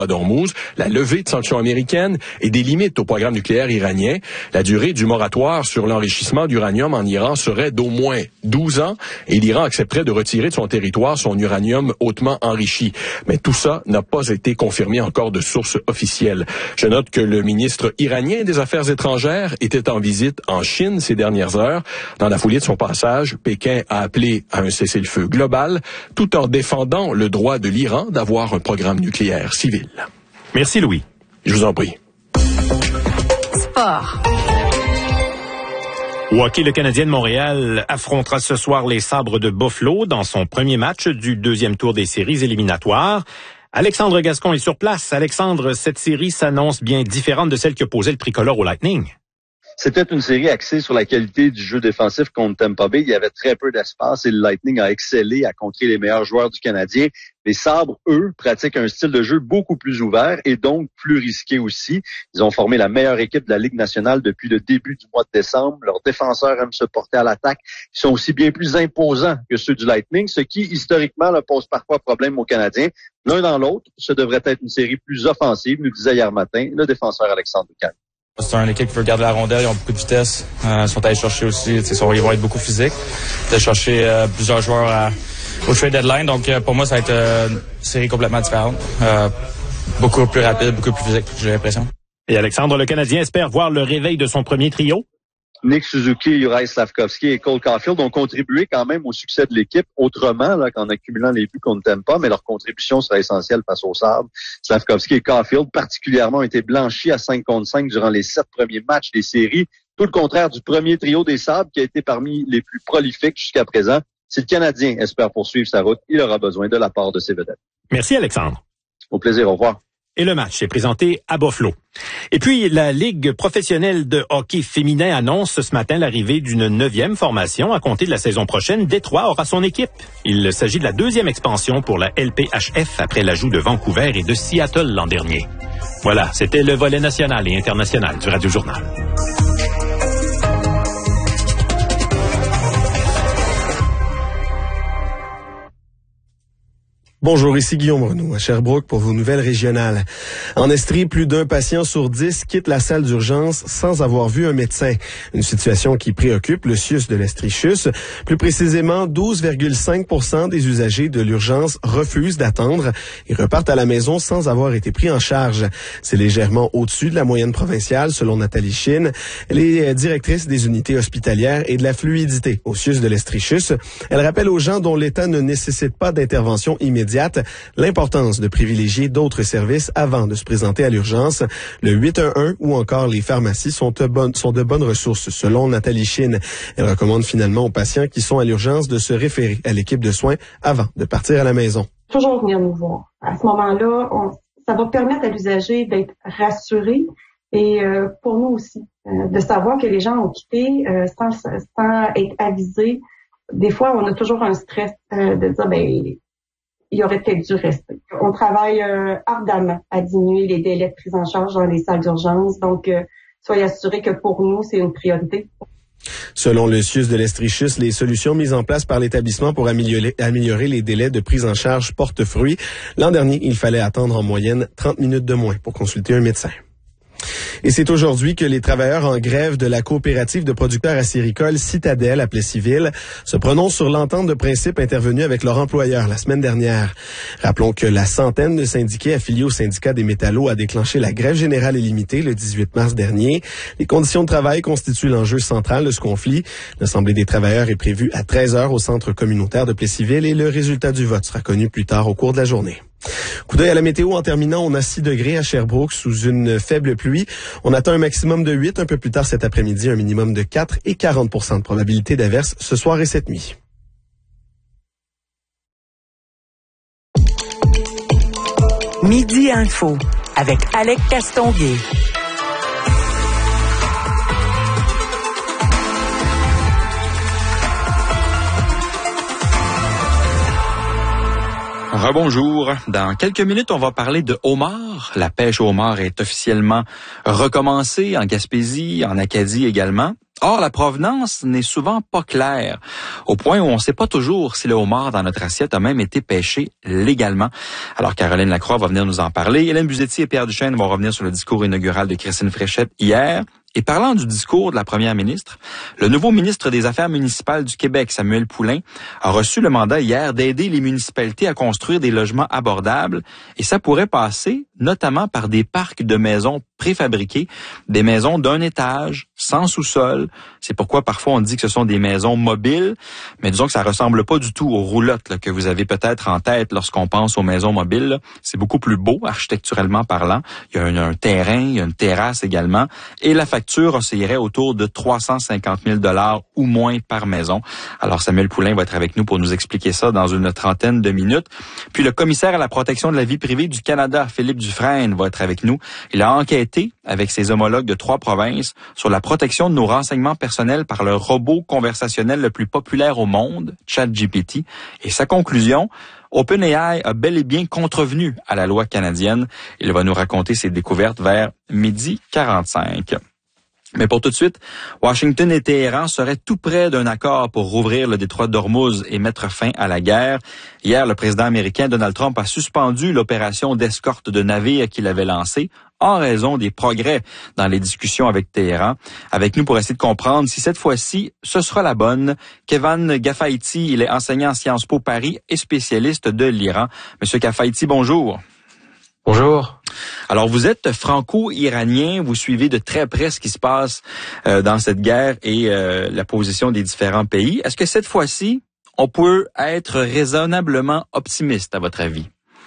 d'Ormuz, la levée de sanctions américaines et des limites au programme nucléaire iranien. La durée du moratoire sur l'enrichissement d'uranium en Iran serait d'au moins 12 ans et l'Iran accepterait de retirer de son territoire son uranium hautement enrichi. Mais tout ça n'a pas été confirmé encore de sources officielles. Je note que le ministre iranien des Affaires étrangères était en visite en Chine ces dernières heures. Dans la foulée de son passage, Pékin a appelé à un cessez-le-feu global tout en défendant le droit de l'Iran d'avoir un programme nucléaire civil. Merci Louis. Je vous en prie. Sport. Au hockey, le Canadien de Montréal affrontera ce soir les Sabres de Buffalo dans son premier match du deuxième tour des séries éliminatoires. Alexandre Gascon est sur place. Alexandre, cette série s'annonce bien différente de celle que posait le tricolore au Lightning. C'était une série axée sur la qualité du jeu défensif contre Tampa Bay. Il y avait très peu d'espace et le Lightning a excellé à contrer les meilleurs joueurs du Canadien. Les Sabres, eux, pratiquent un style de jeu beaucoup plus ouvert et donc plus risqué aussi. Ils ont formé la meilleure équipe de la Ligue nationale depuis le début du mois de décembre. Leurs défenseurs aiment se porter à l'attaque. Ils sont aussi bien plus imposants que ceux du Lightning, ce qui, historiquement, leur pose parfois problème aux Canadiens. L'un dans l'autre, ce devrait être une série plus offensive, nous disait hier matin le défenseur Alexandre Ducas. C'est une équipe qui veut garder la rondelle, ils ont beaucoup de vitesse. Ils sont allés chercher aussi, ils vont être beaucoup physiques. Ils vont chercher plusieurs joueurs au trade deadline. Donc pour moi, ça va être une série complètement différente. Beaucoup plus rapide, beaucoup plus physique, j'ai l'impression. Et Alexandre, le Canadien espère voir le réveil de son premier trio. Nick Suzuki, Juraj Slafkovský et Cole Caulfield ont contribué quand même au succès de l'équipe autrement là, qu'en accumulant les buts qu'on ne t'aime pas, mais leur contribution sera essentielle face aux Sabres. Slafkovský et Caulfield particulièrement ont été blanchis à 5 contre 5 durant les 7 premiers matchs des séries. Tout le contraire du premier trio des Sabres qui a été parmi les plus prolifiques jusqu'à présent. Si le Canadien espère poursuivre sa route, il aura besoin de la part de ses vedettes. Merci Alexandre. Au plaisir, au revoir. Et le match est présenté à Buffalo. Et puis, la Ligue professionnelle de hockey féminin annonce ce matin l'arrivée d'une 9e formation à compter de la saison prochaine. Détroit aura son équipe. Il s'agit de la 2e expansion pour la LPHF après l'ajout de Vancouver et de Seattle l'an dernier. Voilà, c'était le volet national et international du Radio Journal. Bonjour, ici Guillaume Renaud à Sherbrooke pour vos nouvelles régionales. En Estrie, plus d'un patient sur 10 quitte la salle d'urgence sans avoir vu un médecin. Une situation qui préoccupe le CIUS de l'Estrie-CHUS. Plus précisément, 12,5% des usagers de l'urgence refusent d'attendre et repartent à la maison sans avoir été pris en charge. C'est légèrement au-dessus de la moyenne provinciale, selon Nathalie Chine. Elle est directrice des unités hospitalières et de la fluidité au CIUS de l'Estrie-CHUS. Elle rappelle aux gens dont l'État ne nécessite pas d'intervention immédiate l'importance de privilégier d'autres services avant de se présenter à l'urgence. Le 811 ou encore les pharmacies sont de bonnes ressources, selon Nathalie Chine. Elle recommande finalement aux patients qui sont à l'urgence de se référer à l'équipe de soins avant de partir à la maison. Toujours venir nous voir. À ce moment-là, ça va permettre à l'usager d'être rassuré et pour nous aussi, de savoir que les gens ont quitté sans être avisés. Des fois, on a toujours un stress de dire, il aurait peut-être dû rester. On travaille ardemment à diminuer les délais de prise en charge dans les salles d'urgence. Donc, soyez assurés que pour nous, c'est une priorité. Selon le CIUS de l'Estrie-CHUS, les solutions mises en place par l'établissement pour améliorer les délais de prise en charge portent fruit. L'an dernier, il fallait attendre en moyenne 30 minutes de moins pour consulter un médecin. Et c'est aujourd'hui que les travailleurs en grève de la coopérative de producteurs acéricoles Citadel à Plessisville se prononcent sur l'entente de principe intervenue avec leur employeur la semaine dernière. Rappelons que la centaine de syndiqués affiliés au syndicat des métallos a déclenché la grève générale illimitée le 18 mars dernier. Les conditions de travail constituent l'enjeu central de ce conflit. L'Assemblée des travailleurs est prévue à 13h au centre communautaire de Plessisville et le résultat du vote sera connu plus tard au cours de la journée. Coup d'œil à la météo en terminant, on a 6 degrés à Sherbrooke sous une faible pluie. On atteint un maximum de 8 un peu plus tard cet après-midi, un minimum de 4 et 40% de probabilité d'averse ce soir et cette nuit. Midi Info avec Alec Castonguay. Rebonjour. Dans quelques minutes, on va parler de homard. La pêche au homard est officiellement recommencée en Gaspésie, en Acadie également. Or, la provenance n'est souvent pas claire, au point où on ne sait pas toujours si le homard dans notre assiette a même été pêché légalement. Alors, Caroline Lacroix va venir nous en parler. Hélène Buzetti et Pierre Duchesne vont revenir sur le discours inaugural de Christine Fréchette hier. Et parlant du discours de la première ministre, le nouveau ministre des Affaires municipales du Québec, Samuel Poulin, a reçu le mandat hier d'aider les municipalités à construire des logements abordables. Et ça pourrait passer notamment par des parcs de maisons préfabriquées, des maisons d'un étage, sans sous-sol. C'est pourquoi parfois on dit que ce sont des maisons mobiles, mais disons que ça ressemble pas du tout aux roulottes là, que vous avez peut-être en tête lorsqu'on pense aux maisons mobiles. Là. C'est beaucoup plus beau, architecturalement parlant. Il y a un terrain, il y a une terrasse également. Et la facture oscillerait autour de 350 000 $ ou moins par maison. Alors Samuel Poulin va être avec nous pour nous expliquer ça dans une trentaine de minutes. Puis le commissaire à la protection de la vie privée du Canada, Philippe Dufresne, va être avec nous. Il a enquêté avec ses homologues de 3 provinces sur la protection de nos renseignements personnels par le robot conversationnel le plus populaire au monde, ChatGPT. Et sa conclusion, OpenAI a bel et bien contrevenu à la loi canadienne. Il va nous raconter ses découvertes vers 12h45. Mais pour tout de suite, Washington et Téhéran seraient tout près d'un accord pour rouvrir le détroit d'Ormuz et mettre fin à la guerre. Hier, le président américain Donald Trump a suspendu l'opération d'escorte de navires qu'il avait lancée en raison des progrès dans les discussions avec Téhéran. Avec nous pour essayer de comprendre si cette fois-ci, ce sera la bonne. Kevan Gafaïti, il est enseignant en Sciences Po Paris et spécialiste de l'Iran. Monsieur Gafaïti, bonjour. Bonjour. Alors, vous êtes franco-iranien, vous suivez de très près ce qui se passe dans cette guerre et la position des différents pays. Est-ce que cette fois-ci, on peut être raisonnablement optimiste, à votre avis?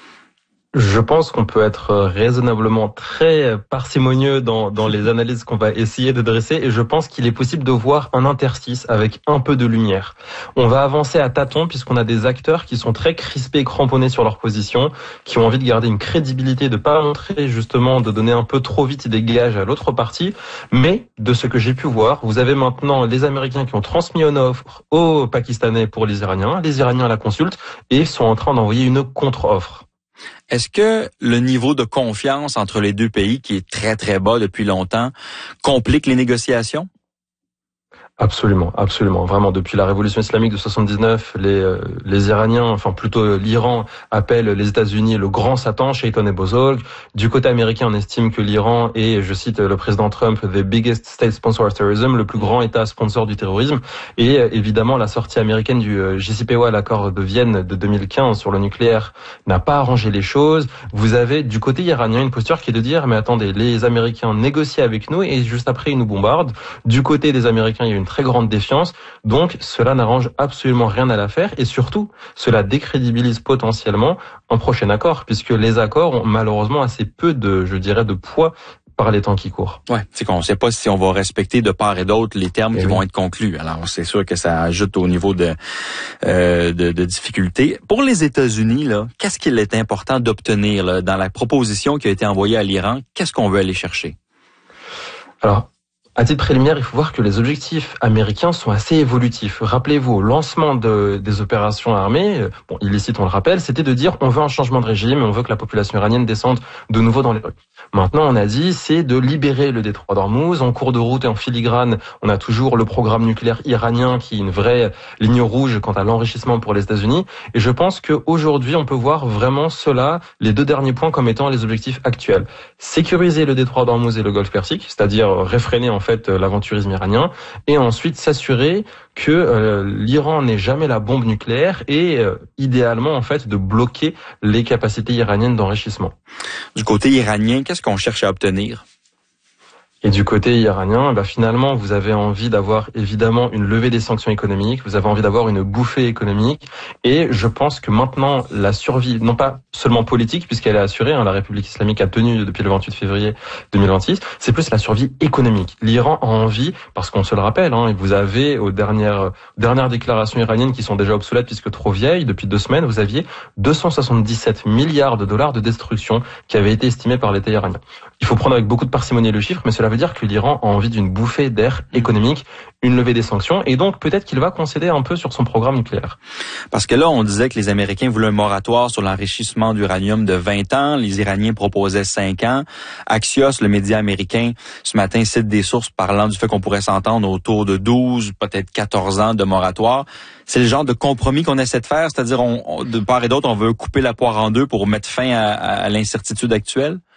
Je pense qu'on peut être raisonnablement très parcimonieux dans les analyses qu'on va essayer de dresser et je pense qu'il est possible de voir un interstice avec un peu de lumière. On va avancer à tâtons puisqu'on a des acteurs qui sont très crispés et cramponnés sur leur position, qui ont envie de garder une crédibilité, de pas montrer justement, de donner un peu trop vite des gages à l'autre partie. Mais de ce que j'ai pu voir, vous avez maintenant les Américains qui ont transmis une offre aux Pakistanais pour les Iraniens la consultent et sont en train d'envoyer une contre-offre. Est-ce que le niveau de confiance entre les deux pays, qui est très très bas depuis longtemps, complique les négociations? Absolument, absolument. Vraiment, depuis la révolution islamique de 79, les Iraniens, enfin plutôt l'Iran, appellent les États-Unis le grand Satan, Shaitan et Bozorg. Du côté américain, on estime que l'Iran est, je cite le président Trump, the biggest state sponsor of terrorism, le plus grand État sponsor du terrorisme. Et évidemment, la sortie américaine du JCPOA, l'accord de Vienne de 2015 sur le nucléaire, n'a pas arrangé les choses. Vous avez du côté iranien une posture qui est de dire, mais attendez, les Américains négocient avec nous et juste après ils nous bombardent. Du côté des Américains, il y a une très grande défiance, donc cela n'arrange absolument rien à l'affaire et surtout cela décrédibilise potentiellement un prochain accord puisque les accords ont malheureusement assez peu de poids par les temps qui courent. Ouais, c'est qu'on ne sait pas si on va respecter de part et d'autre les termes qui vont être conclus. Alors c'est sûr que ça ajoute au niveau de difficulté. Pour les États-Unis, là, qu'est-ce qu'il est important d'obtenir là, dans la proposition qui a été envoyée à l'Iran? Qu'est-ce qu'on veut aller chercher? Alors, à titre préliminaire, il faut voir que les objectifs américains sont assez évolutifs. Rappelez-vous, au lancement des opérations armées, illicites on le rappelle, c'était de dire on veut un changement de régime et on veut que la population iranienne descende de nouveau dans les rues. Maintenant, on a dit c'est de libérer le détroit d'Ormuz. En cours de route et en filigrane, on a toujours le programme nucléaire iranien qui est une vraie ligne rouge quant à l'enrichissement pour les États-Unis. Et je pense qu'aujourd'hui, on peut voir vraiment cela, les deux derniers points comme étant les objectifs actuels. Sécuriser le détroit d'Ormuz et le golfe Persique, c'est-à-dire réfréner en fait l'aventurisme iranien, et ensuite s'assurer que l'Iran n'ait jamais la bombe nucléaire et idéalement en fait de bloquer les capacités iraniennes d'enrichissement. Du côté iranien, qu'est-ce qu'on cherche à obtenir? Et du côté iranien, finalement, vous avez envie d'avoir évidemment une levée des sanctions économiques, vous avez envie d'avoir une bouffée économique, et je pense que maintenant, la survie, non pas seulement politique, puisqu'elle est assurée, la République islamique a tenu depuis le 28 février 2026, c'est plus la survie économique. L'Iran a envie, parce qu'on se le rappelle, vous avez aux dernières déclarations iraniennes qui sont déjà obsolètes puisque trop vieilles, depuis 2 semaines, vous aviez 277 milliards de dollars de destruction qui avaient été estimés par l'État iranien. Il faut prendre avec beaucoup de parcimonie le chiffre, mais cela veut veut dire que l'Iran a envie d'une bouffée d'air économique, une levée des sanctions, et donc peut-être qu'il va concéder un peu sur son programme nucléaire. Parce que là, on disait que les Américains voulaient un moratoire sur l'enrichissement d'uranium de 20 ans, les Iraniens proposaient 5 ans. Axios, le média américain, ce matin cite des sources parlant du fait qu'on pourrait s'entendre autour de 12, peut-être 14 ans de moratoire. C'est le genre de compromis qu'on essaie de faire, c'est-à-dire de part et d'autre, on veut couper la poire en deux pour mettre fin à l'incertitude actuelle?